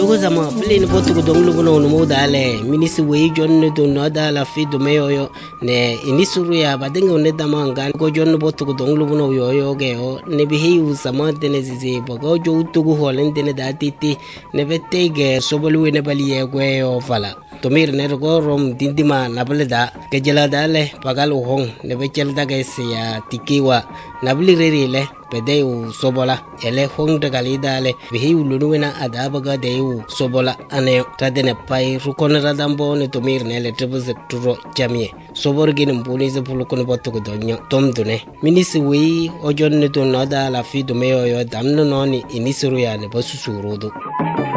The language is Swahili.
Lugo zama pleni botu dong lugo no mo dale minisi wei jonne do no dala fi do meyo ne inisuru ya badenga ne dama ngan go jonne botu dong lugo no yo ge o ne bihi u sama dene zizi bogo jo utugo holen dene datiti ne betege sobolu ne bali ye gwe o fala tomir ne go rom dindima nableda ke jela dale pagal hong ne bechel daga sia tikiwa nabli rerile pede u sobola ele hong daga lidale bihi ulunuena adabaga de u sobola ane tadene pai rukon radambo ne tomir ne le trebze turo jamie sobor gin mbuni ze pulukon botu ko donyo tom dune minisi wi ojon ne to nada la fi do meyo yo damno noni inisuru ya ne basusurudo